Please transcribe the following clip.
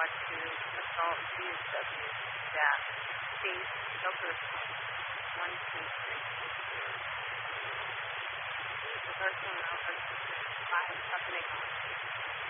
want to consult DSW staff. Please go for the phone. 123. The person over 5 something on.